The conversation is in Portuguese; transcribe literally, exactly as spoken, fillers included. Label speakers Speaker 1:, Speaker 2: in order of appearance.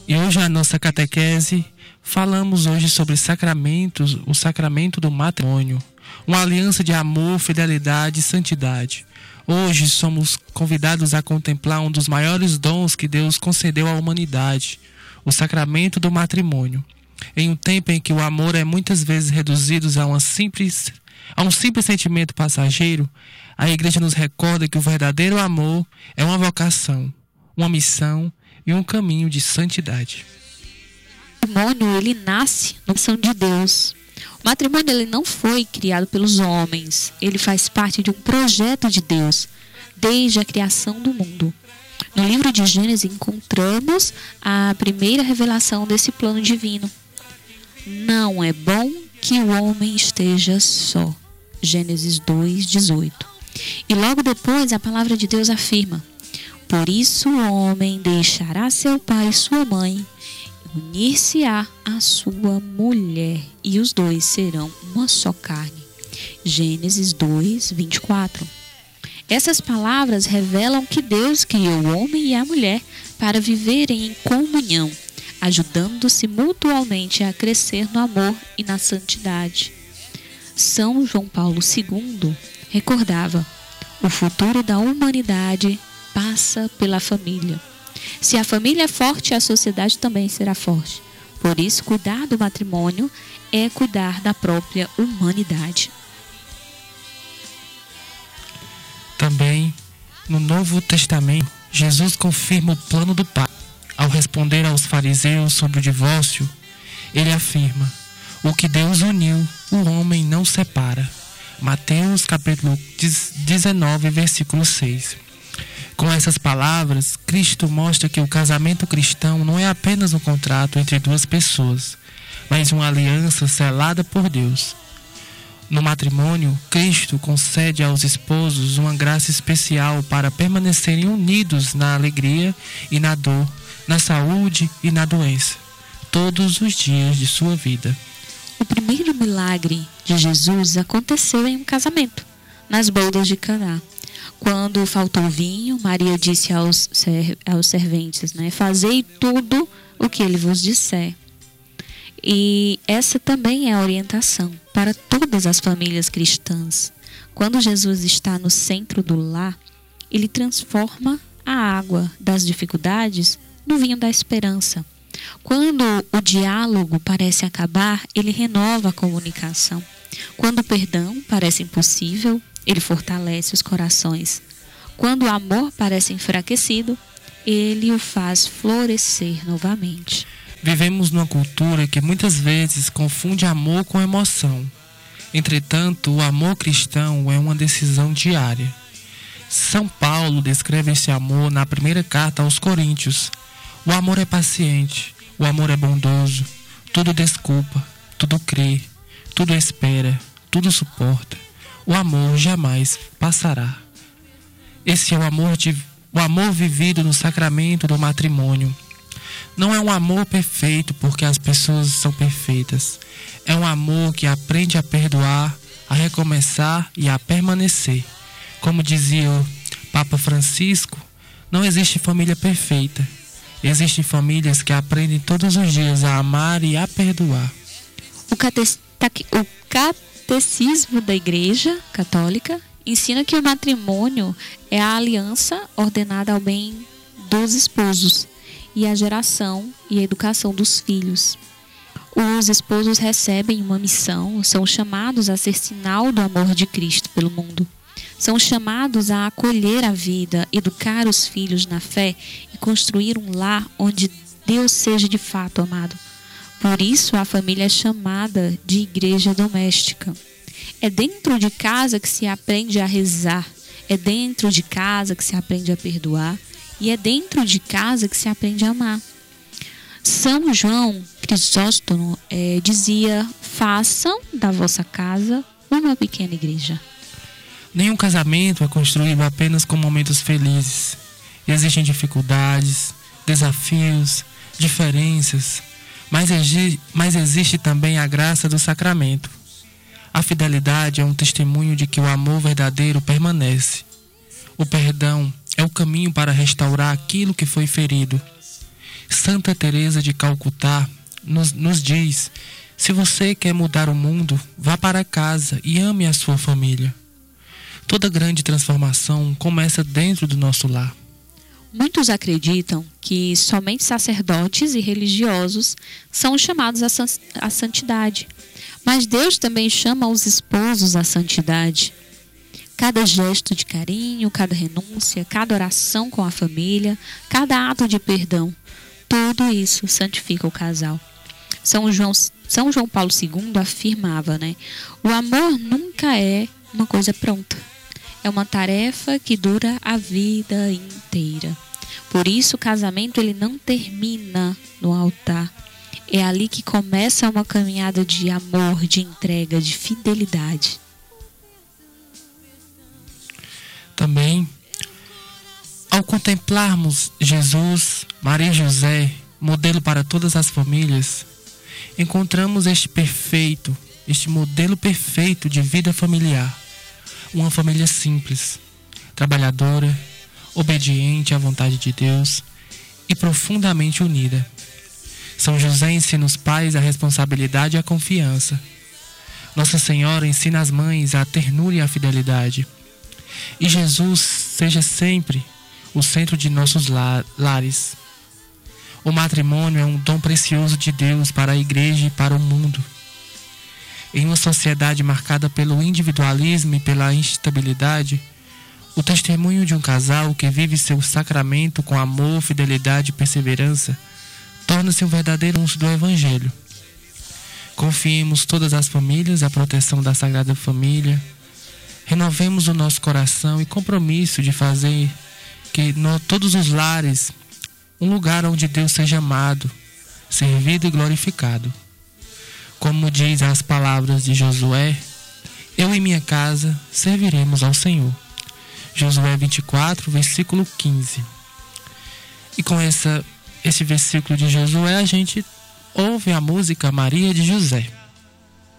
Speaker 1: E hoje na nossa catequese falamos hoje sobre sacramentos, o sacramento do matrimônio, uma aliança de amor, fidelidade e santidade. Hoje somos convidados a contemplar um dos maiores dons que Deus concedeu à humanidade, o sacramento do matrimônio. Em um tempo em que o amor é muitas vezes reduzido a, uma simples, a um simples sentimento passageiro, a Igreja nos recorda que o verdadeiro amor é uma vocação, uma missão e um caminho de santidade.
Speaker 2: O matrimônio, ele nasce na missão de Deus. O matrimônio, ele não foi criado pelos homens. Ele faz parte de um projeto de Deus, desde a criação do mundo. No livro de Gênesis encontramos a primeira revelação desse plano divino. Não é bom que o homem esteja só. Gênesis dois, dezoito. E logo depois a palavra de Deus afirma: por isso o homem deixará seu pai e sua mãe, unir-se-á à sua mulher, e os dois serão uma só carne. Gênesis dois, vinte e quatro. Essas palavras revelam que Deus criou o homem e a mulher para viverem em comunhão, ajudando-se mutuamente a crescer no amor e na santidade. São João Paulo segundo recordava: o futuro da humanidade passa pela família. Se a família é forte, a sociedade também será forte. Por isso, cuidar do matrimônio é cuidar da própria humanidade.
Speaker 1: Também, no Novo Testamento, Jesus confirma o plano do Pai. Ao responder aos fariseus sobre o divórcio, ele afirma: o que Deus uniu, o homem não separa. Mateus capítulo dezenove, versículo seis. Com essas palavras, Cristo mostra que o casamento cristão não é apenas um contrato entre duas pessoas, mas uma aliança selada por Deus. No matrimônio, Cristo concede aos esposos uma graça especial para permanecerem unidos na alegria e na dor, na saúde e na doença, todos os dias de sua vida.
Speaker 2: O primeiro milagre de Jesus aconteceu em um casamento, nas bodas de Caná. Quando faltou vinho, Maria disse aos, ser, aos serventes, né, fazei tudo o que ele vos disser. E essa também é a orientação para todas as famílias cristãs. Quando Jesus está no centro do lar, ele transforma a água das dificuldades no vinho da esperança. Quando o diálogo parece acabar, ele renova a comunicação. Quando o perdão parece impossível, ele fortalece os corações. Quando o amor parece enfraquecido, ele o faz florescer novamente.
Speaker 1: Vivemos numa cultura que muitas vezes confunde amor com emoção. Entretanto, o amor cristão é uma decisão diária. São Paulo descreve esse amor na primeira carta aos Coríntios. O amor é paciente, o amor é bondoso, tudo desculpa, tudo crê, tudo espera, tudo suporta. O amor jamais passará. Esse é o amor, de, o amor vivido no sacramento do matrimônio. Não é um amor perfeito porque as pessoas são perfeitas. É um amor que aprende a perdoar, a recomeçar e a permanecer. Como dizia o Papa Francisco, não existe família perfeita. Existem famílias que aprendem todos os dias a amar e a perdoar.
Speaker 2: O, cate... o Catecismo da Igreja Católica ensina que o matrimônio é a aliança ordenada ao bem dos esposos e a geração e a educação dos filhos. Os esposos recebem uma missão, são chamados a ser sinal do amor de Cristo pelo mundo. São chamados a acolher a vida, educar os filhos na fé e construir um lar onde Deus seja de fato amado. Por isso, a família é chamada de igreja doméstica. É dentro de casa que se aprende a rezar, é dentro de casa que se aprende a perdoar e é dentro de casa que se aprende a amar. São João Crisóstomo é, dizia: façam da vossa casa uma pequena igreja.
Speaker 1: Nenhum casamento é construído apenas com momentos felizes. Existem dificuldades, desafios, diferenças, mas, mas existe também a graça do sacramento. A fidelidade é um testemunho de que o amor verdadeiro permanece. O perdão é o caminho para restaurar aquilo que foi ferido. Santa Teresa de Calcutá nos, nos diz: se você quer mudar o mundo, vá para casa e ame a sua família. Toda grande transformação começa dentro do nosso lar.
Speaker 2: Muitos acreditam que somente sacerdotes e religiosos são chamados à, san- à santidade. Mas Deus também chama os esposos à santidade. Cada gesto de carinho, cada renúncia, cada oração com a família, cada ato de perdão, tudo isso santifica o casal. São João, São João Paulo segundo afirmava, né? O amor nunca é uma coisa pronta. É uma tarefa que dura a vida inteira. Por isso o casamento ele não termina no altar. É ali que começa uma caminhada de amor, de entrega, de fidelidade.
Speaker 1: Também, ao contemplarmos Jesus, Maria e José, modelo para todas as famílias, encontramos este perfeito, este modelo perfeito de vida familiar. Uma família simples, trabalhadora, obediente à vontade de Deus e profundamente unida. São José ensina os pais a responsabilidade e a confiança. Nossa Senhora ensina as mães a ternura e a fidelidade. E Jesus seja sempre o centro de nossos lares. O matrimônio é um dom precioso de Deus para a igreja e para o mundo. Em uma sociedade marcada pelo individualismo e pela instabilidade, o testemunho de um casal que vive seu sacramento com amor, fidelidade e perseverança torna-se um verdadeiro anúncio do Evangelho. Confiemos todas as famílias à proteção da Sagrada Família. Renovemos o nosso coração e compromisso de fazer que no, todos os lares um lugar onde Deus seja amado, servido e glorificado. Como diz as palavras de Josué, eu e minha casa serviremos ao Senhor. Josué vinte e quatro, versículo quinze. E com essa, esse versículo de Josué, a gente ouve a música Maria de José.